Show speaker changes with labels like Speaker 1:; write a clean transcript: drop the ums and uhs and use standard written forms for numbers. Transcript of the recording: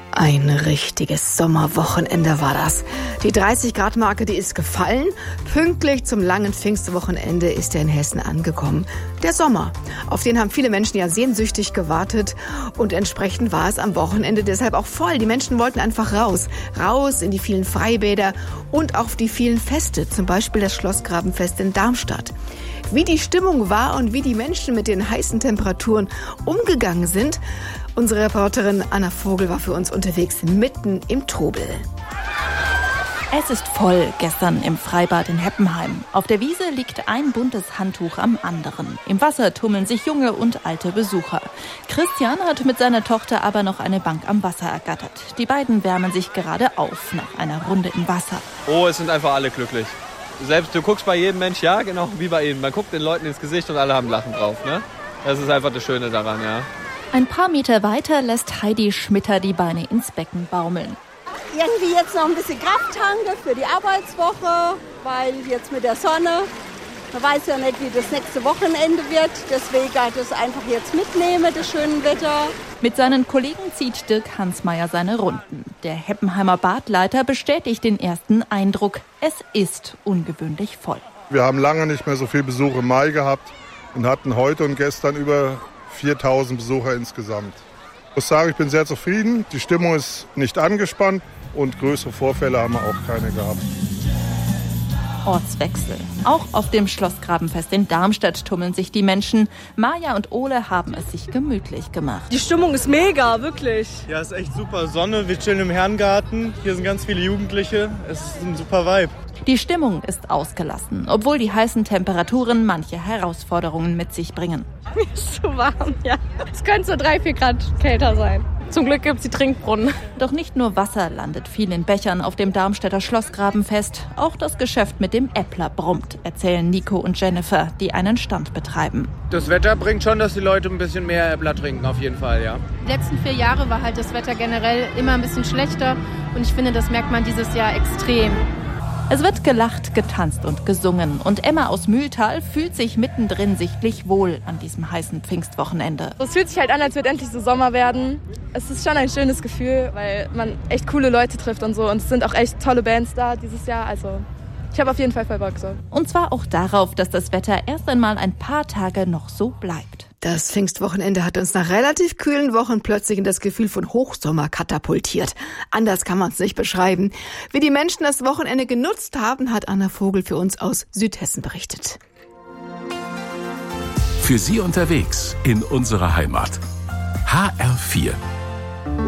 Speaker 1: Ein richtiges Sommerwochenende war das. Die 30-Grad-Marke, die ist gefallen. Pünktlich zum langen Pfingstwochenende ist er in Hessen angekommen. Der Sommer, auf den haben viele Menschen ja sehnsüchtig gewartet. Und entsprechend war es am Wochenende deshalb auch voll. Die Menschen wollten einfach raus. Raus in die vielen Freibäder und auf die vielen Feste. Zum Beispiel das Schlossgrabenfest in Darmstadt. Wie die Stimmung war und wie die Menschen mit den heißen Temperaturen umgegangen sind. Unsere Reporterin Anna Vogel war für uns unterwegs mitten im Trubel.
Speaker 2: Es ist voll gestern im Freibad in Heppenheim. Auf der Wiese liegt ein buntes Handtuch am anderen. Im Wasser tummeln sich junge und alte Besucher. Christian hat mit seiner Tochter aber noch eine Bank am Wasser ergattert. Die beiden wärmen sich gerade auf nach einer Runde im Wasser.
Speaker 3: Oh, es sind einfach alle glücklich. Selbst du guckst bei jedem Mensch, ja genau, wie bei ihnen. Man guckt den Leuten ins Gesicht und alle haben Lachen drauf. Ne? Das ist einfach das Schöne daran, ja.
Speaker 2: Ein paar Meter weiter lässt Heidi Schmitter die Beine ins Becken baumeln.
Speaker 4: Irgendwie jetzt noch ein bisschen Kraft tanken für die Arbeitswoche, weil jetzt mit der Sonne, man weiß ja nicht, wie das nächste Wochenende wird. Deswegen das einfach jetzt mitnehmen, das schöne Wetter.
Speaker 2: Mit seinen Kollegen zieht Dirk Hansmeier seine Runden. Der Heppenheimer Badleiter bestätigt den ersten Eindruck. Es ist ungewöhnlich voll.
Speaker 5: Wir haben lange nicht mehr so viel Besuch im Mai gehabt und hatten heute und gestern über 4.000 Besucher insgesamt. Ich muss sagen, ich bin sehr zufrieden. Die Stimmung ist nicht angespannt und größere Vorfälle haben wir auch keine gehabt.
Speaker 2: Ortswechsel. Auch auf dem Schlossgrabenfest in Darmstadt tummeln sich die Menschen. Maja und Ole haben es sich gemütlich gemacht.
Speaker 6: Die Stimmung ist mega, wirklich.
Speaker 7: Ja, ist echt super Sonne. Wir chillen im Herrengarten. Hier sind ganz viele Jugendliche. Es ist ein super Vibe.
Speaker 2: Die Stimmung ist ausgelassen, obwohl die heißen Temperaturen manche Herausforderungen mit sich bringen.
Speaker 6: Mir ist zu warm, ja. Es könnte so 3-4 Grad kälter sein. Zum Glück gibt es die Trinkbrunnen.
Speaker 2: Doch nicht nur Wasser landet viel in Bechern auf dem Darmstädter Schlossgrabenfest. Auch das Geschäft mit dem Äppler brummt, erzählen Nico und Jennifer, die einen Stand betreiben.
Speaker 8: Das Wetter bringt schon, dass die Leute ein bisschen mehr Äppler trinken, auf jeden Fall, ja.
Speaker 9: Die letzten 4 Jahre war halt das Wetter generell immer ein bisschen schlechter. Und ich finde, das merkt man dieses Jahr extrem.
Speaker 2: Es wird gelacht, getanzt und gesungen. Und Emma aus Mühltal fühlt sich mittendrin sichtlich wohl an diesem heißen Pfingstwochenende.
Speaker 6: Es fühlt sich halt an, als würde endlich so Sommer werden. Es ist schon ein schönes Gefühl, weil man echt coole Leute trifft und so. Und es sind auch echt tolle Bands da dieses Jahr. Also ich habe auf jeden Fall voll Bock so.
Speaker 2: Und zwar auch darauf, dass das Wetter erst einmal ein paar Tage noch so bleibt.
Speaker 1: Das Pfingstwochenende hat uns nach relativ kühlen Wochen plötzlich in das Gefühl von Hochsommer katapultiert. Anders kann man es nicht beschreiben. Wie die Menschen das Wochenende genutzt haben, hat Anna Vogel für uns aus Südhessen berichtet.
Speaker 10: Für Sie unterwegs in unserer Heimat. HR4